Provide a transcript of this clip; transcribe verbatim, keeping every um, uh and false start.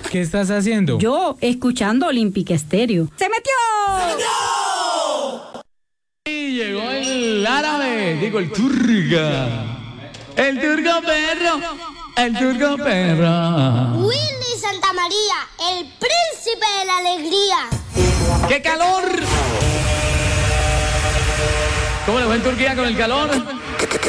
¿Qué estás haciendo? Yo, escuchando Olímpica Estéreo. ¡Se metió! Y llegó el árabe, digo el turga. El turco perro, el turco perro. Willy Santa María, el príncipe de la alegría. ¡Qué calor! ¿Cómo le fue en Turquía con el calor?